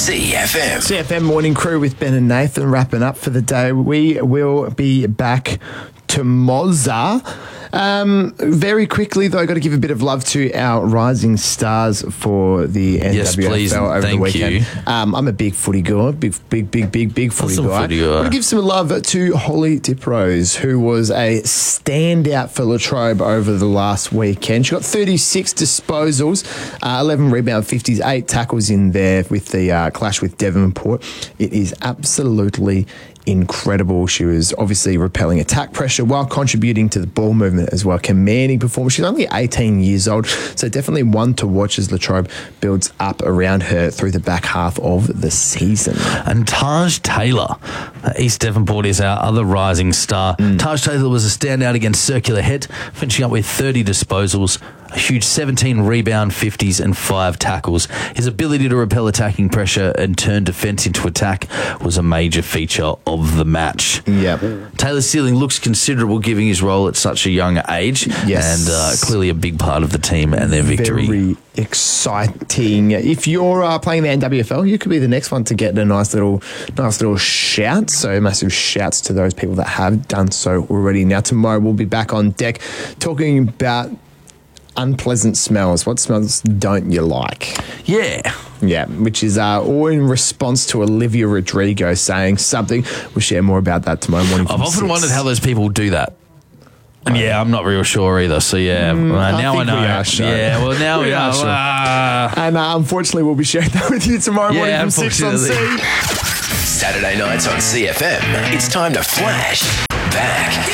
CFM. CFM Morning Crew with Ben and Nathan wrapping up for the day. We will be back to Mozza. Very quickly, though, I've got to give a bit of love to our rising stars for the NWFL Yes, please, over the weekend. you. I'm a big footy guy, big footy Awesome guy. footy guy. I want to give some love to Holly Diprose, who was a standout for Latrobe over the last weekend. She got 36 disposals, 11 rebound 50s, 8 tackles in there with the clash with Devonport. It is absolutely incredible. She was obviously repelling attack pressure while contributing to the ball movement as well. Commanding performance. She's only 18 years old, so definitely one to watch as Latrobe builds up around her through the back half of the season. And Taj Taylor, East Devonport, is our other rising star. Taj Taylor was a standout against Circular Head, finishing up with 30 disposals, a huge 17 rebound 50s and 5 tackles. His ability to repel attacking pressure and turn defence into attack was a major feature of the match. Yep. Taylor's ceiling looks considerable given his role at such a young age. Yes. And clearly a big part of the team and their victory. Very exciting. If you're playing the NWFL, you could be the next one to get a nice little shout. So massive shouts to those people that have done so already. Now tomorrow we'll be back on deck talking about unpleasant smells. What smells don't you like? Yeah, which is all in response to Olivia Rodrigo saying something. We'll share more about that tomorrow morning. I've often wondered how those people do that. And yeah, I'm not real sure either. So yeah, now I know. We are sure. Yeah, well now we are. Sure. And unfortunately, we'll be sharing that with you tomorrow morning from 6 on C. Saturday nights on CFM. It's time to flash back.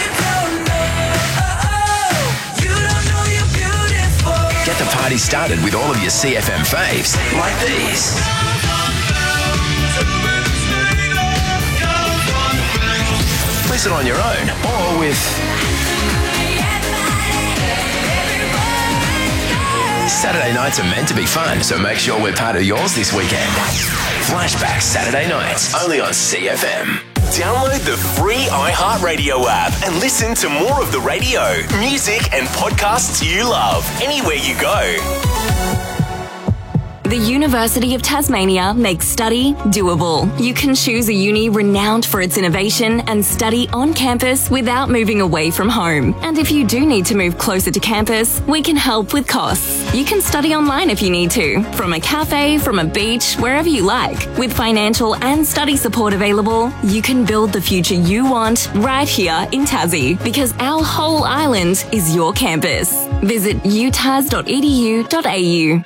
Get the party started with all of your CFM faves, like these. Listen on your own or with Saturday nights are meant to be fun, so make sure we're part of yours this weekend. Flashback Saturday nights, only on CFM. Download the free iHeartRadio app and listen to more of the radio, music, and podcasts you love anywhere you go. The University of Tasmania makes study doable. You can choose a uni renowned for its innovation and study on campus without moving away from home. And if you do need to move closer to campus, we can help with costs. You can study online if you need to, from a cafe, from a beach, wherever you like. With financial and study support available, you can build the future you want right here in Tassie, because our whole island is your campus. Visit utas.edu.au.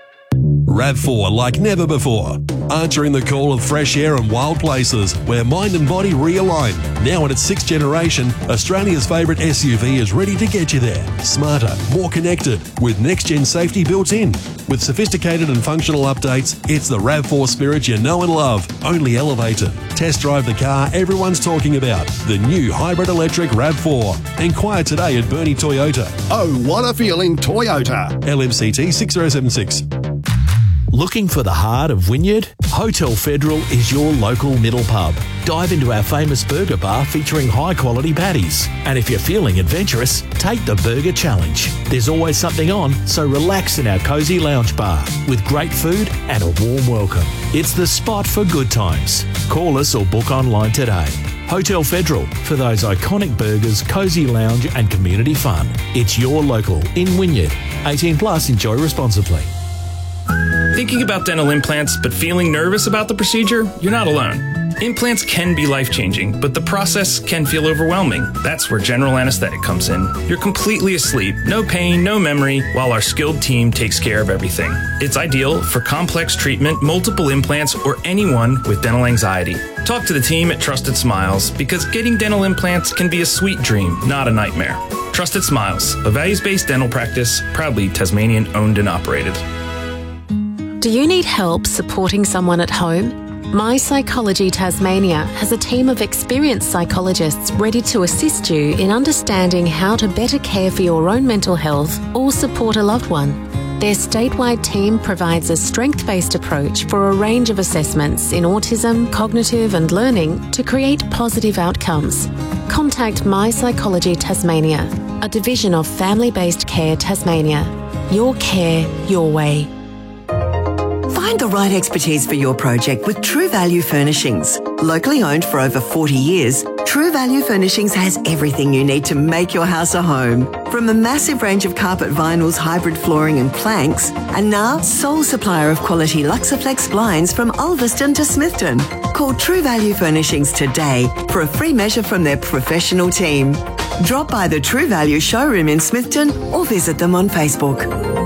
RAV4 like never before. Answering the call of fresh air and wild places where mind and body realign. Now in its 6th generation, Australia's favourite SUV is ready to get you there. Smarter, more connected, with next-gen safety built in. With sophisticated and functional updates, it's the RAV4 spirit you know and love, only elevated. Test drive the car everyone's talking about, the new hybrid electric RAV4. Inquire today at Bernie Toyota. Oh, what a feeling, Toyota. LMCT 6076. Looking for the heart of Wynyard? Hotel Federal is your local middle pub. Dive into our famous burger bar featuring high-quality patties. And if you're feeling adventurous, take the Burger Challenge. There's always something on, so relax in our cosy lounge bar with great food and a warm welcome. It's the spot for good times. Call us or book online today. Hotel Federal, for those iconic burgers, cosy lounge and community fun. It's your local in Wynyard. 18 plus, enjoy responsibly. Thinking about dental implants but feeling nervous about the procedure? You're not alone. Implants can be life-changing, but the process can feel overwhelming. That's where general anesthetic comes in. You're completely asleep, no pain, no memory, while our skilled team takes care of everything. It's ideal for complex treatment, multiple implants, or anyone with dental anxiety. Talk to the team at Trusted Smiles, because getting dental implants can be a sweet dream, not a nightmare. Trusted Smiles, a values-based dental practice, proudly Tasmanian owned and operated. Do you need help supporting someone at home? My Psychology Tasmania has a team of experienced psychologists ready to assist you in understanding how to better care for your own mental health or support a loved one. Their statewide team provides a strength-based approach for a range of assessments in autism, cognitive and learning to create positive outcomes. Contact My Psychology Tasmania, a division of Family Based Care Tasmania. Your care, your way. Find the right expertise for your project with True Value Furnishings. Locally owned for over 40 years, True Value Furnishings has everything you need to make your house a home. From a massive range of carpet vinyls, hybrid flooring and planks, and now sole supplier of quality Luxaflex blinds from Ulverston to Smithton. Call True Value Furnishings today for a free measure from their professional team. Drop by the True Value showroom in Smithton or visit them on Facebook.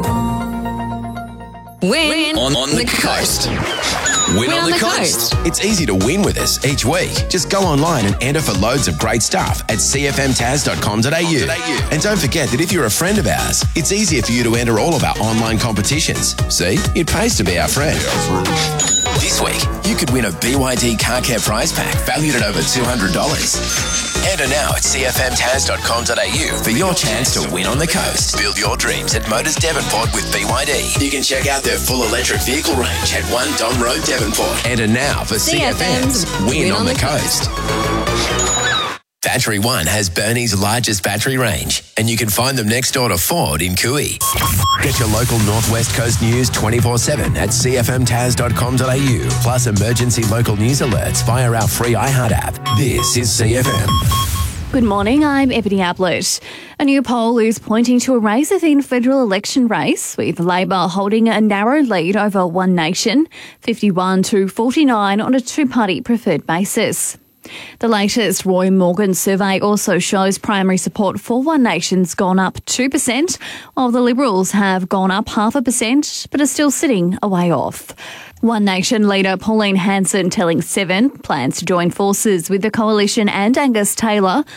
Win on the coast. Win on the coast. It's easy to win with us each week. Just go online and enter for loads of great stuff at cfmtaz.com.au. And don't forget that if you're a friend of ours, it's easier for you to enter all of our online competitions. See, it pays to be our friend. This week, you could win a BYD car care prize pack valued at over $200. Enter now at cfmtaz.com.au for your chance to win on the coast. Build your dreams at Motors Devonport with BYD. You can check out their full electric vehicle range at 1 Dom Road, Devonport. Enter now for CFM's Win on the Coast. Battery One has Burnie's largest battery range, and you can find them next door to Ford in Cooey. Get your local Northwest Coast news 24/7 at cfmtaz.com.au, plus emergency local news alerts via our free iHeart app. This is CFM. Good morning, I'm Ebony Ablett. A new poll is pointing to a razor-thin federal election race, with Labor holding a narrow lead over One Nation, 51 to 49 on a two-party preferred basis. The latest Roy Morgan survey also shows primary support for One Nation's gone up 2%, while the Liberals have gone up 0.5%, but are still sitting a way off. One Nation leader Pauline Hanson telling Seven plans to join forces with the coalition and Angus Taylor